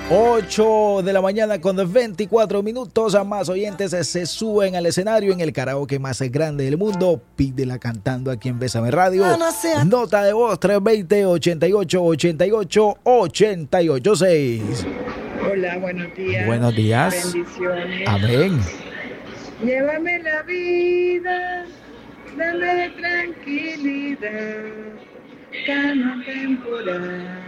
8 de la mañana con 24 minutos. A más oyentes se suben al escenario en el karaoke más grande del mundo. Pídela cantando aquí en Bésame Radio. Nota de voz 320-88-88-886. Hola, buenos días. Buenos días. Bendiciones. Amén. Llévame la vida, dame tranquilidad, calma temporal.